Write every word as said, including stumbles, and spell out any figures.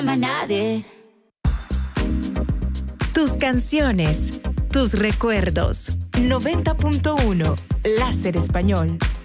a nadie. Tus canciones, tus recuerdos. noventa punto uno Láser Español.